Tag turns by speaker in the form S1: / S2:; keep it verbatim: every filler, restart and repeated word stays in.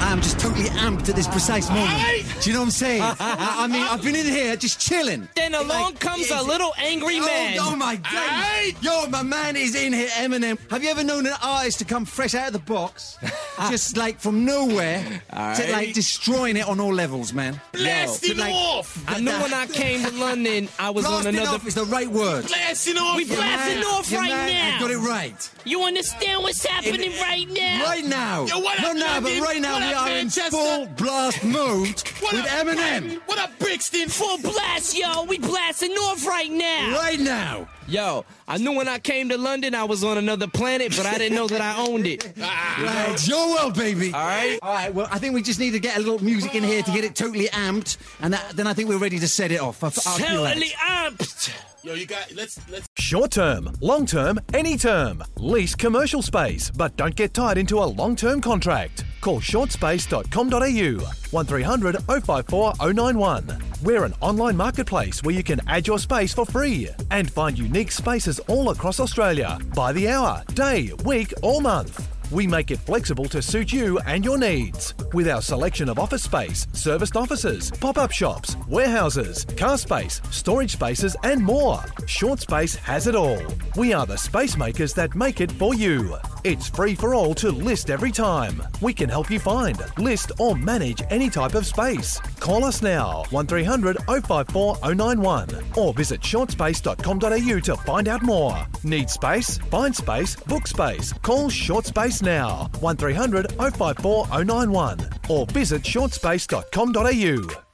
S1: I'm just totally amped at this precise moment. Do you know what I'm saying? I, I mean, I've been in here just chilling.
S2: Then along like, comes a little angry man.
S1: Oh, oh my God. Yo, my man is in here, Eminem. Have you ever known an artist to come fresh out of the box, just like from nowhere, right. to like destroying it on all levels, man?
S3: Blasting
S1: like,
S3: off!
S2: I knew when I came to London, I was
S1: Blasting
S2: on another...
S1: off is the right word.
S3: Blasting off!
S2: We blasting off
S1: Your
S2: right
S1: man,
S2: now!
S1: I got it right.
S2: You understand what's happening
S1: in,
S2: right now?
S1: Right now.
S3: Yo, what
S1: no,
S3: up,
S1: no,
S3: London?
S1: but right now
S3: what
S1: we
S3: up,
S1: are
S3: Manchester?
S1: in full blast mode
S3: what
S1: with
S3: up,
S1: Eminem.
S3: What up, Brixton?
S2: Full blast, yo! We blasting off right now!
S1: Right now.
S2: Yo, I knew when I came to London I was on another planet, but I didn't know that I owned it.
S1: Right, it's your world, baby.
S2: All right?
S1: All right, well, I think we just need to get a little music in here to get it totally amped, and that, then I think we're ready to set it off. I, I feel that.
S2: Totally amped!
S3: Yo, you got... Let's... let's.
S4: Short term, long term, any term. Lease commercial space, but don't get tied into a long-term contract. Call short space dot com dot a u, one three hundred oh five four oh nine one. We're an online marketplace where you can add your space for free and find unique spaces all across Australia by the hour, day, week or month. We make it flexible to suit you and your needs. With our selection of office space, serviced offices, pop-up shops, warehouses, car space, storage spaces and more. Short Space has it all. We are the space makers that make it for you. It's free for all to list every time. We can help you find, list or manage any type of space. Call us now, one three hundred oh five four oh nine one or visit short space dot com dot a u to find out more. Need space? Find space, book space. Call Short Space now, one three hundred oh five four oh nine one or visit short space dot com dot a u.